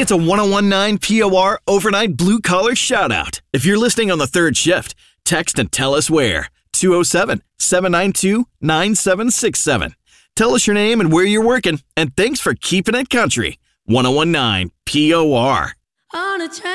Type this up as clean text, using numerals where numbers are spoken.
It's a 1019 POR overnight blue-collar shout-out. If you're listening on the third shift, text and tell us where. 207-792-9767. Tell us your name and where you're working, and thanks for keeping it country. 1019 POR.